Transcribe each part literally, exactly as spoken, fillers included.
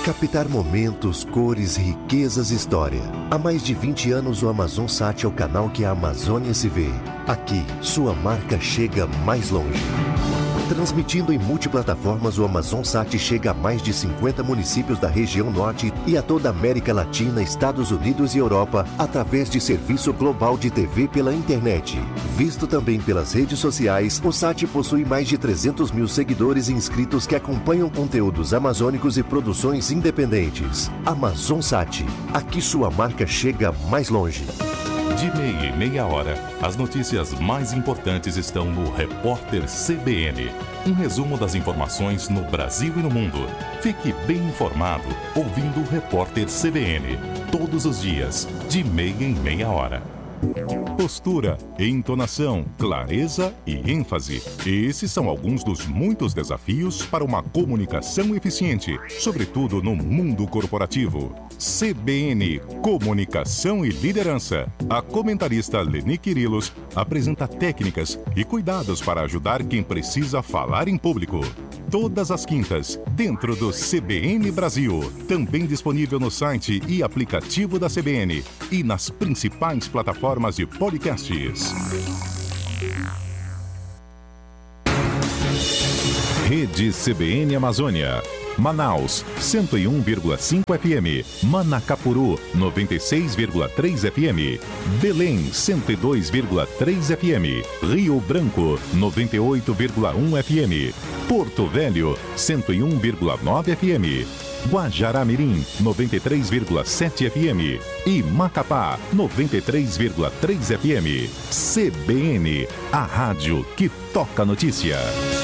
Captar momentos, cores, riquezas e história. Há mais de vinte anos o AmazonSat é o canal que a Amazônia se vê. Aqui, sua marca chega mais longe. Transmitindo em multiplataformas, o AmazonSat chega a mais de cinquenta municípios da região norte e a toda a América Latina, Estados Unidos e Europa, através de serviço global de T V pela internet. Visto também pelas redes sociais, o Sat possui mais de trezentos mil seguidores e inscritos que acompanham conteúdos amazônicos e produções independentes. AmazonSat, aqui sua marca chega mais longe. De meia em meia hora, as notícias mais importantes estão no Repórter C B N. Um resumo das informações no Brasil e no mundo. Fique bem informado ouvindo o Repórter C B N. Todos os dias, de meia em meia hora. Postura, entonação, clareza e ênfase. Esses são alguns dos muitos desafios para uma comunicação eficiente, sobretudo no mundo corporativo. C B N Comunicação e Liderança. A comentarista Leni Quirilos apresenta técnicas e cuidados para ajudar quem precisa falar em público. Todas as quintas, dentro do C B N Brasil. Também disponível no site e aplicativo da C B N e nas principais plataformas de podcasts. Rede C B N Amazônia. Manaus, cento e um vírgula cinco F M. Manacapuru, noventa e seis vírgula três F M. Belém, cento e dois vírgula três F M. Rio Branco, noventa e oito vírgula um F M. Porto Velho, cento e um vírgula nove F M. Guajará-Mirim, noventa e três vírgula sete F M. E Macapá, noventa e três vírgula três F M. C B N, a rádio que toca notícia.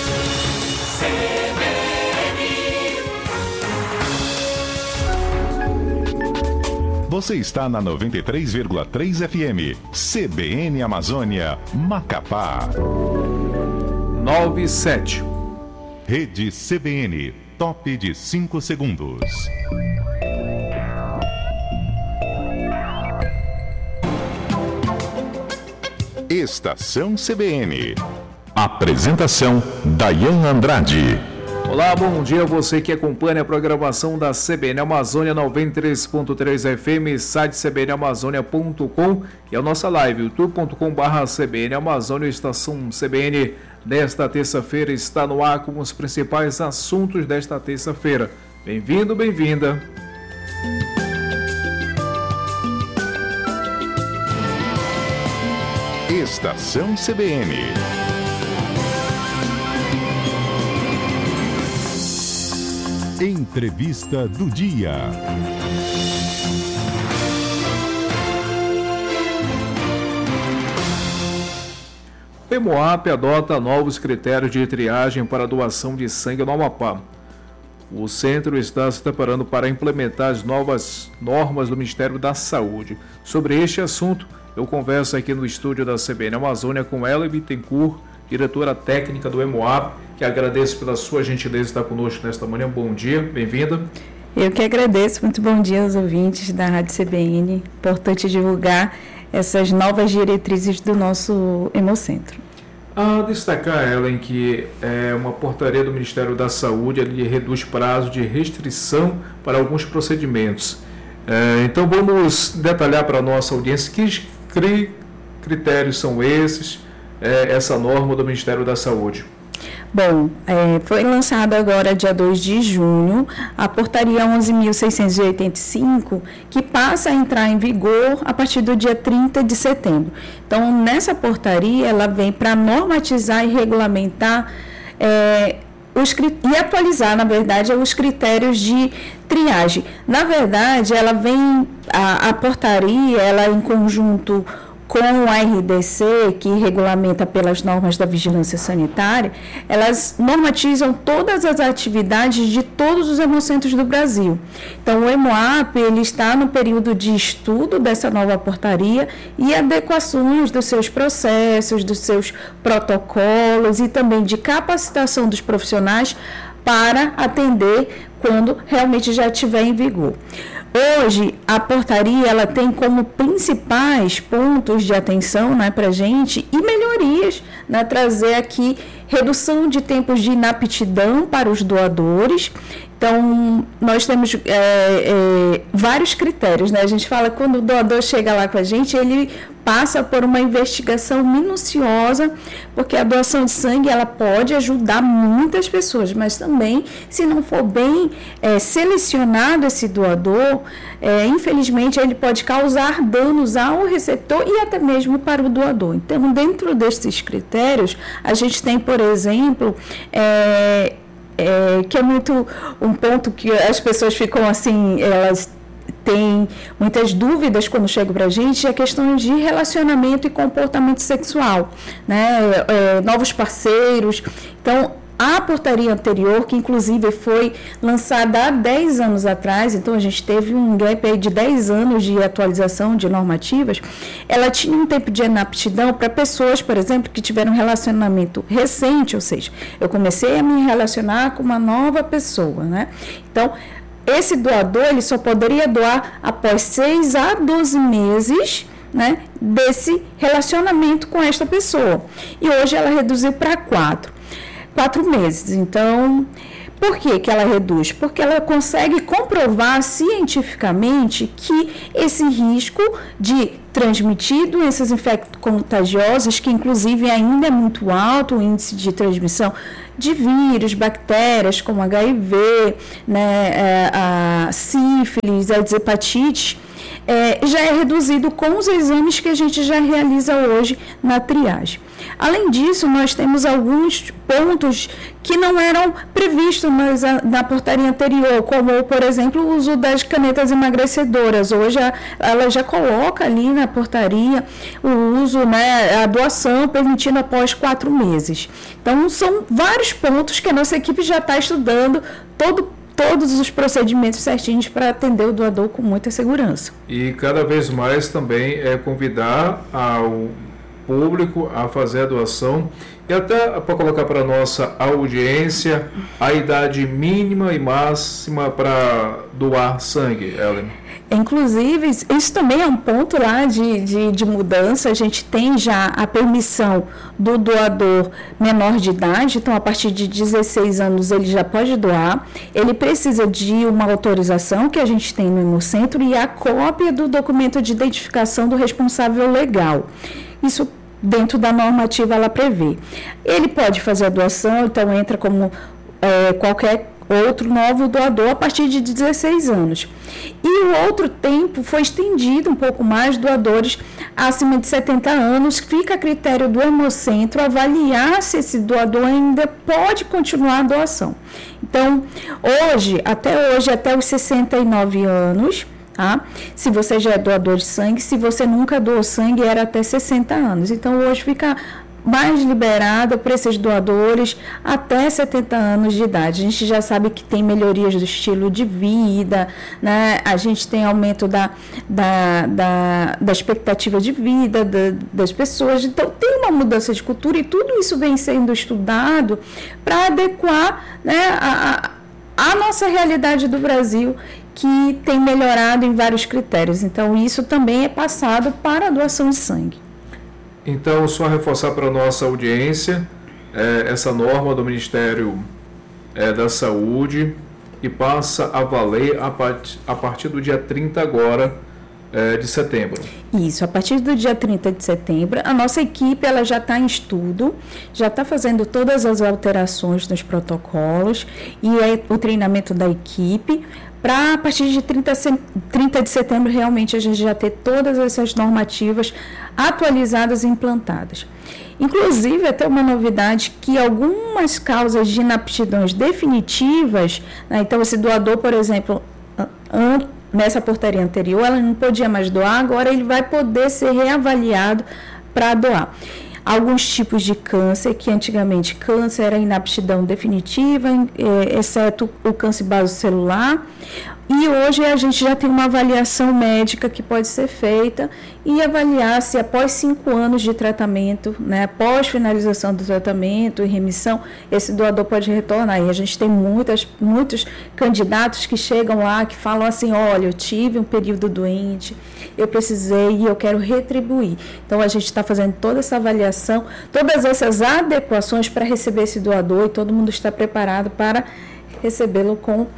Você está na noventa e três vírgula três F M. C B N Amazônia, Macapá. nove sete. Rede C B N, top de cinco segundos. Estação C B N. Apresentação, Dayan Andrade. Olá, bom dia a você que acompanha a programação da C B N Amazônia noventa e três ponto três F M, site c b n amazônia ponto com e a nossa live, youtube ponto com barra C B N Amazônia. Estação C B N desta terça-feira está no ar com os principais assuntos desta terça-feira. Bem-vindo, bem-vinda. Estação C B N. Entrevista do dia. O Hemoap adota novos critérios de triagem para doação de sangue no Amapá. O centro está se preparando para implementar as novas normas do Ministério da Saúde. Sobre este assunto, eu converso aqui no estúdio da C B N Amazônia com Ellen Bittencourt, diretora técnica do Hemoap, que agradeço pela sua gentileza de estar conosco nesta manhã. Bom dia, bem-vinda. Eu que agradeço, muito bom dia aos ouvintes da Rádio C B N. Importante divulgar essas novas diretrizes do nosso Hemocentro. A destacar, Ellen, que é uma portaria do Ministério da Saúde, ele reduz prazo de restrição para alguns procedimentos. É, então vamos detalhar para a nossa audiência que cri, critérios são esses, é, essa norma do Ministério da Saúde. Bom, é, foi lançada agora, dia dois de junho, a portaria onze mil seiscentos e oitenta e cinco, que passa a entrar em vigor a partir do dia trinta de setembro. Então, nessa portaria, ela vem para normatizar e regulamentar é, os, e atualizar, na verdade, os critérios de triagem. Na verdade, ela vem, a, a portaria, ela em conjunto com a R D C, que regulamenta pelas normas da vigilância sanitária, elas normatizam todas as atividades de todos os hemocentros do Brasil. Então, o Hemoap, ele está no período de estudo dessa nova portaria e adequações dos seus processos, dos seus protocolos e também de capacitação dos profissionais para atender quando realmente já estiver em vigor. Hoje, a portaria ela tem como principais pontos de atenção, né, para a gente e melhorias, né, trazer aqui redução de tempos de inaptidão para os doadores Então, nós temos é, é, vários critérios, né? A gente fala que quando o doador chega lá com a gente, ele passa por uma investigação minuciosa, porque a doação de sangue, ela pode ajudar muitas pessoas, mas também, se não for bem é, selecionado esse doador, é, infelizmente, ele pode causar danos ao receptor e até mesmo para o doador. Então, dentro desses critérios, a gente tem, por exemplo, é, é, que é muito um ponto que as pessoas ficam assim, elas tem muitas dúvidas quando chegam para a gente, é a questão de relacionamento e comportamento sexual, né? É, novos parceiros. Então, a portaria anterior, que inclusive foi lançada há dez anos atrás, então a gente teve um gap aí de dez anos de atualização de normativas, ela tinha um tempo de inaptidão para pessoas, por exemplo, que tiveram um relacionamento recente, ou seja, eu comecei a me relacionar com uma nova pessoa, né? Então, esse doador, ele só poderia doar após seis a doze meses, né, desse relacionamento com esta pessoa. E hoje ela reduziu para quatro. Quatro meses. Então, por que que ela reduz? Porque ela consegue comprovar cientificamente que esse risco de transmitir doenças infecto-contagiosas, que inclusive ainda é muito alto o índice de transmissão de vírus, bactérias como H I V, né, a sífilis, a hepatite, é, já é reduzido com os exames que a gente já realiza hoje na triagem. Além disso, nós temos alguns pontos que não eram previstos mas, na portaria anterior, como, por exemplo, o uso das canetas emagrecedoras. Hoje, ela já coloca ali na portaria o uso, né, a doação permitida após quatro meses. Então, são vários pontos que a nossa equipe já está estudando, todo todos os procedimentos certinhos para atender o doador com muita segurança. E cada vez mais também é convidar ao público a fazer a doação e até para colocar para a nossa audiência a idade mínima e máxima para doar sangue, Ellen. Inclusive, isso também é um ponto lá de, de, de mudança. A gente tem já a permissão do doador menor de idade, então a partir de dezesseis anos ele já pode doar. Ele precisa de uma autorização que a gente tem no Hemocentro e a cópia do documento de identificação do responsável legal. Isso dentro da normativa ela prevê. Ele pode fazer a doação, então entra como é, qualquer outro novo doador a partir de dezesseis anos. E o outro tempo foi estendido um pouco mais, doadores acima de setenta anos, fica a critério do Hemocentro avaliar se esse doador ainda pode continuar a doação. Então, hoje, até hoje, até os sessenta e nove anos, tá? Se você já é doador de sangue, se você nunca doou sangue, era até sessenta anos. Então, hoje fica mais liberada para esses doadores até setenta anos de idade. A gente já sabe que tem melhorias do estilo de vida, né? A gente tem aumento da, da, da, da expectativa de vida da, das pessoas. Então, tem uma mudança de cultura e tudo isso vem sendo estudado para adequar, né, a, a nossa realidade do Brasil, que tem melhorado em vários critérios. Então, isso também é passado para a doação de sangue. Então, só reforçar para a nossa audiência é, essa norma do Ministério é, da Saúde e passa a valer a, part, a partir do dia trinta agora é, de setembro. Isso, a partir do dia trinta de setembro, a nossa equipe ela já está em estudo, já está fazendo todas as alterações nos protocolos e é o treinamento da equipe, para a partir de trinta de setembro realmente a gente já ter todas essas normativas atualizadas e implantadas. Inclusive, até uma novidade que algumas causas de inaptidões definitivas, né, então esse doador, por exemplo, an, nessa portaria anterior, ela não podia mais doar, agora ele vai poder ser reavaliado para doar. Alguns tipos de câncer, que antigamente câncer era inaptidão definitiva, exceto o câncer basocelular, e hoje a gente já tem uma avaliação médica que pode ser feita e avaliar se após cinco anos de tratamento, né, após finalização do tratamento e remissão, esse doador pode retornar. E a gente tem muitas, muitos candidatos que chegam lá, que falam assim, olha, eu tive um período doente, eu precisei e eu quero retribuir. Então, a gente está fazendo toda essa avaliação, todas essas adequações para receber esse doador e todo mundo está preparado para recebê-lo com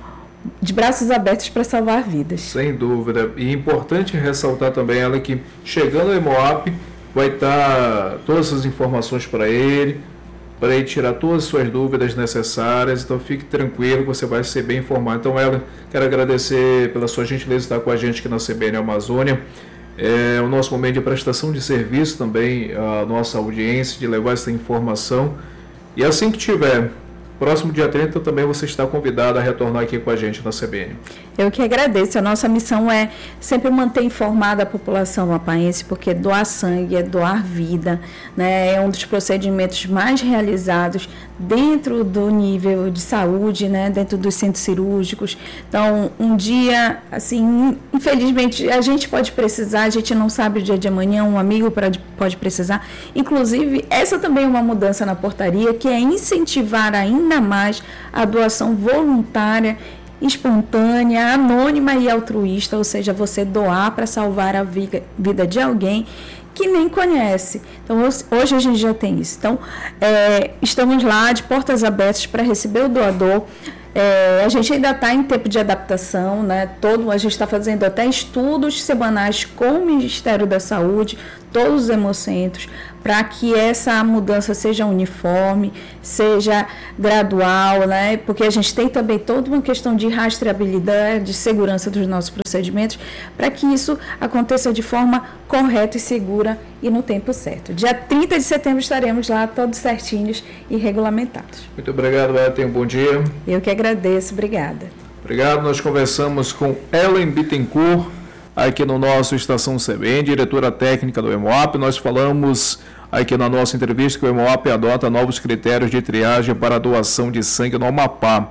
de braços abertos para salvar vidas. Sem dúvida. E é importante ressaltar também ela que chegando ao Hemoap vai estar todas as informações para ele, para ele tirar todas as suas dúvidas necessárias. Então fique tranquilo que você vai ser bem informado. Então, Ellen, quero agradecer pela sua gentileza de estar com a gente aqui na C B N Amazônia. É o nosso momento de prestação de serviço também, a nossa audiência, de levar essa informação. E assim que tiver, próximo dia trinta, também você está convidado a retornar aqui com a gente na C B N. Eu que agradeço. A nossa missão é sempre manter informada a população amapaense, porque doar sangue é doar vida, né? É um dos procedimentos mais realizados dentro do nível de saúde, né? Dentro dos centros cirúrgicos. Então, um dia, assim, infelizmente, a gente pode precisar, a gente não sabe o dia de amanhã, um amigo pode, pode precisar. Inclusive, essa também é uma mudança na portaria, que é incentivar ainda mais a doação voluntária, espontânea, anônima e altruísta, ou seja, você doar para salvar a vida de alguém que nem conhece. Então, hoje a gente já tem isso. Então, é, estamos lá de portas abertas para receber o doador. É, a gente ainda está em tempo de adaptação, né? Todo, a gente está fazendo até estudos semanais com o Ministério da Saúde, todos os hemocentros, para que essa mudança seja uniforme, seja gradual, né? Porque a gente tem também toda uma questão de rastreabilidade, de segurança dos nossos procedimentos, para que isso aconteça de forma correta e segura e no tempo certo. Dia trinta de setembro estaremos lá todos certinhos e regulamentados. Muito obrigado, Ellen. Um bom dia. Eu que agradeço. Obrigada. Obrigado. Nós conversamos com Ellen Bittencourt, aqui no nosso Estação C B N, diretora técnica do Hemoap. Nós falamos aqui na nossa entrevista que o Hemoap adota novos critérios de triagem para a doação de sangue no Amapá,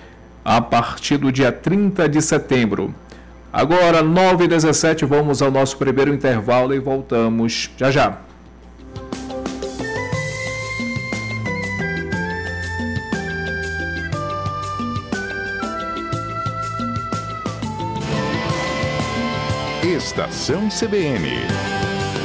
a partir do dia trinta de setembro. Agora, nove e dezessete, vamos ao nosso primeiro intervalo e voltamos já já. Estação C B N.